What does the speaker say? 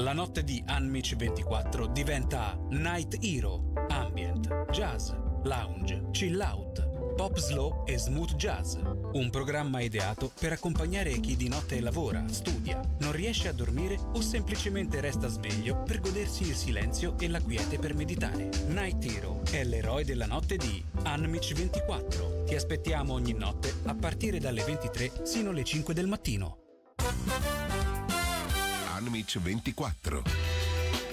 La notte di Unmich 24 diventa Night Hero, ambient, jazz, lounge, chill out, pop slow e smooth jazz. Un programma ideato per accompagnare chi di notte lavora, studia, non riesce a dormire o semplicemente resta sveglio per godersi il silenzio e la quiete per meditare. Night Hero è l'eroe della notte di Unmich 24. Ti aspettiamo ogni notte a partire dalle 23 sino alle 5 del mattino. Unmich 24.